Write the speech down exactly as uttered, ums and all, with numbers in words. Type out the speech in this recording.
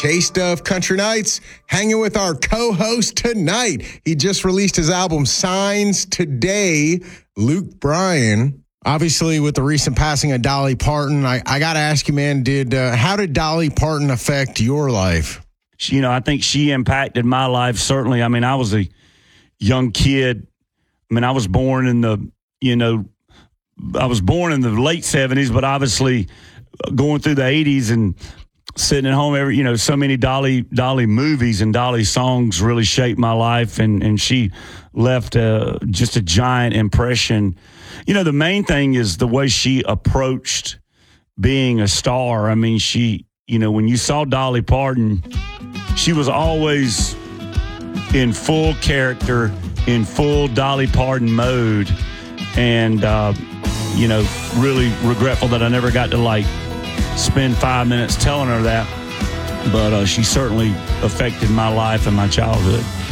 Taste of Country Nights, hanging with our co-host tonight. He just released his album Signs today, Luke Bryan. Obviously, with the recent passing of Dolly Parton, I, I got to ask you, man, did uh, how did Dolly Parton affect your life? You know, I think she impacted my life, certainly. I mean, I was a young kid. I mean, I was born in the, you know, I was born in the late seventies, but obviously going through the eighties and sitting at home, every, you know, so many Dolly Dolly movies and Dolly songs really shaped my life, and, and she left uh, just a giant impression. You know, the main thing is the way she approached being a star. I mean, she, you know, when you saw Dolly Parton, she was always in full character, in full Dolly Parton mode, and, uh, you know, really regretful that I never got to, like, spend five minutes telling her that, but uh, she certainly affected my life and my childhood.